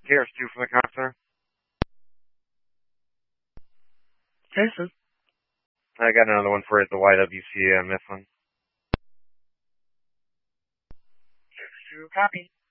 KRS2 from the concert. Jason. I got another one for you at the YWCA on this one. Copy.